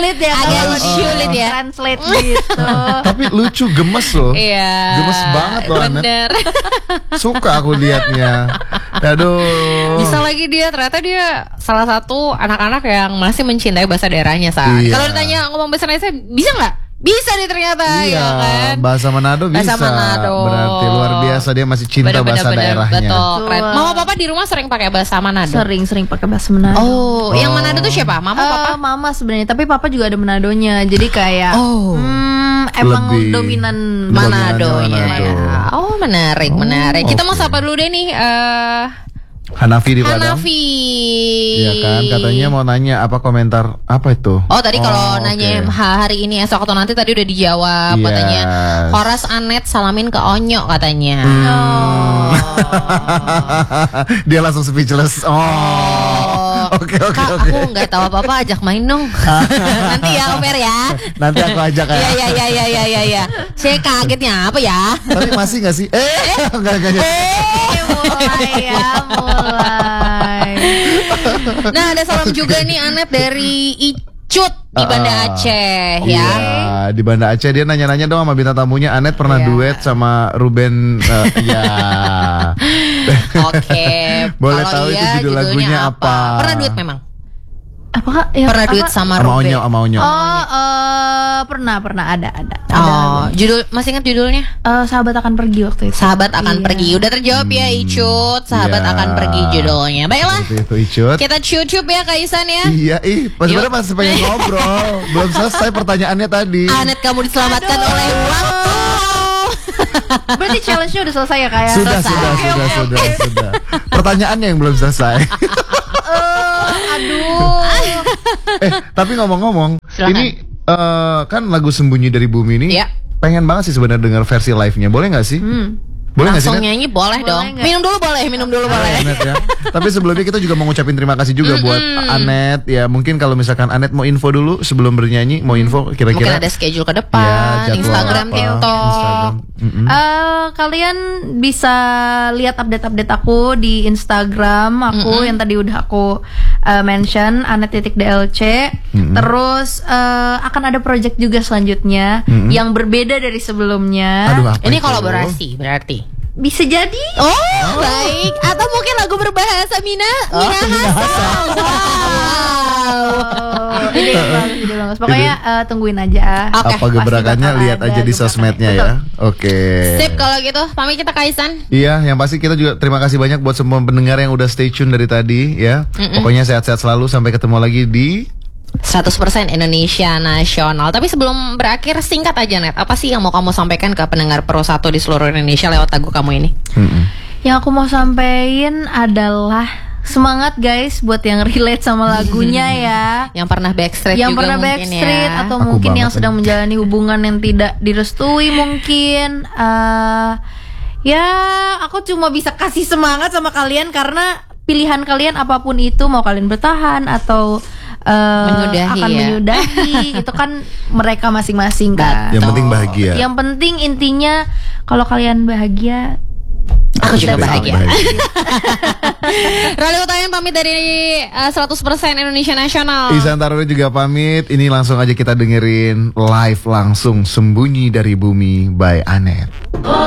sulit ya agak kalau sulit ya translate gitu. Tapi lucu, gemes loh. Iya. Gemes banget loh Anet. Bener. Suka aku liatnya. Aduh. Bisa lagi dia, ternyata dia salah satu anak-anak yang masih mencintai bahasa daerahnya, Sa. Iya. Kalau ditanya ngomong bahasa Indonesia, bisa nggak? Bisa nih ternyata, Iya, ya kan? bahasa Manado bisa. Bahasa Manado. Berarti luar biasa, dia masih cinta Bener, bahasa bener, daerahnya. Betul, keren. Mama papa di rumah sering pakai bahasa Manado? Sering pakai bahasa Manado. Oh, yang Manado tuh siapa? Mama, papa? Mama sebenarnya, tapi papa juga ada Manadonya. Jadi kayak emang Lebih dominan Manadonya. Manado. Oh, menarik, menarik. Kita mau oke. sapa dulu deh nih. Hanafi di Padang. Hanafi. Iya kan, katanya mau nanya apa komentar apa itu? Oh tadi kalau nanya oke. hari ini esok atau nanti tadi udah dijawab. Yes. Katanya Horas Anet salamin ke Onyo katanya. Dia langsung speechless. Oke. Kak, aku nggak tahu apa-apa, ajak main dong. Nanti ya Omer ya. Nanti aku ajak ya. Iya. Saya kagetnya apa ya? Tapi masih gak sih? Enggak. mulai. Nah ada salam juga nih Anet dari Icut di Banda Aceh ya. Iya, di Banda Aceh dia nanya-nanya dong sama bintang tamunya. Anet pernah duet sama Ruben. Iya. Oke. Boleh Kalau tahu itu iya, judul lagunya apa? Pernah duet memang? Apakah Pernah duet sama Ruben? Sama Onyo. Pernah ada. Judul masih ingat judulnya? Sahabat akan pergi waktu itu. Sahabat akan pergi. Udah terjawab ya Icut. Sahabat Iya. akan pergi judulnya. Baiklah. Itu Icut. Kita cucup ya Kak Isan ya. Iya, sebenarnya masih pengen ngobrol. Belum selesai pertanyaannya tadi. Anet kamu diselamatkan oleh waktu. Berarti challenge-nya udah selesai ya kayak? Sudah. Pertanyaannya yang belum selesai. Aduh. Tapi ngomong-ngomong, Silakan. ini kan lagu Sembunyi dari Bumi ini. Iya. Pengen banget sih sebenarnya dengar versi live-nya. Boleh nggak sih? Boleh nggak sih? Langsung Net? nyanyi boleh dong. nggak? Minum dulu boleh. Net, ya. Tapi sebelumnya kita juga mau ngucapin terima kasih juga buat Anet. Ya mungkin kalau misalkan Anet mau info dulu sebelum bernyanyi, mau info Mungkin kira-kira. ada schedule ke depan, Ya, jadwal Instagram, apa, TikTok. Instagram. Kalian bisa lihat update-update aku di Instagram aku yang tadi udah aku mention Anet.dlc. Terus akan ada project juga selanjutnya yang berbeda dari sebelumnya. Aduh, apa Ini itu? kolaborasi berarti. Bisa jadi. Oh, baik. Atau mungkin lagu berbahasa Minahasa. Ide bagus. Pokoknya tungguin aja. Oke, Apa gebrakannya pasti lihat bakal aja ada di gebrakannya. sosmednya ya. Oke. Sip kalau gitu. Pamit kita Kaisan. Iya, yang pasti kita juga terima kasih banyak buat semua pendengar yang udah stay tune dari tadi ya. Pokoknya sehat-sehat selalu, sampai ketemu lagi di 100% Indonesia Nasional. Tapi sebelum berakhir singkat aja Net. Apa sih yang mau kamu sampaikan ke pendengar Pro 1 di seluruh Indonesia lewat lagu kamu ini? Yang aku mau sampein adalah semangat guys buat yang relate sama lagunya ya. Yang pernah backstreet Yang juga pernah mungkin backstreet ya. atau Aku mungkin yang banget sedang menjalani hubungan yang tidak direstui mungkin. Ya aku cuma bisa kasih semangat sama kalian karena pilihan kalian apapun itu, mau kalian bertahan atau Menyudahi akan ya. menyudahi itu kan mereka masing-masing kan. yang penting bahagia. Yang penting intinya kalau kalian bahagia, Aku juga bahagia. bahagia. Rally Utayang pamit dari 100% Indonesia Nasional. Isan Taruri juga pamit. Ini langsung aja kita dengerin live langsung Sembunyi dari Bumi by Anet.